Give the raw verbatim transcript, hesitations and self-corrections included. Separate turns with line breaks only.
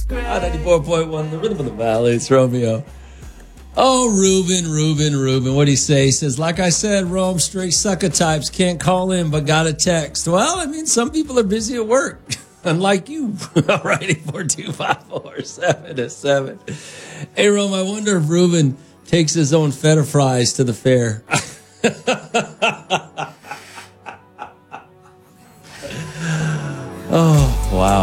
ninety-four point one, the rhythm of the valley. It's Romeo. Oh, Ruben, Ruben, Ruben. What'd he say? He says, like I said, Rome, straight sucker types can't call in, but got a text. Well, I mean, some people are busy at work, unlike you. All right, eight four two, five four seven seven. Hey, Rome, I wonder if Ruben takes his own feta fries to the fair.